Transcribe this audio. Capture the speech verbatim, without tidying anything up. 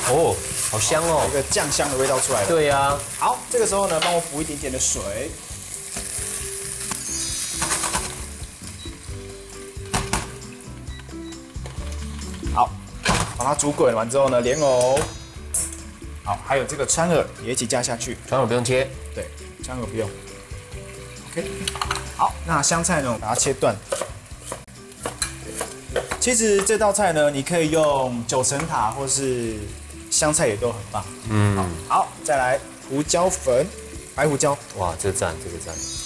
哦，好香哦， 一个酱香的味道出来了。 对呀、啊， 好，这个时候呢，帮我补一点点的水。好，把它煮滚完之后呢，莲藕，好，还有这个川耳也一起加下去。 川耳不用切， 对，川耳不用。OK， 好，那香菜呢，我把它切断。其实这道菜呢，你可以用九层塔或是香菜也都很棒。 嗯， 好，再来胡椒粉，白胡椒。 哇，这个赞，这个赞。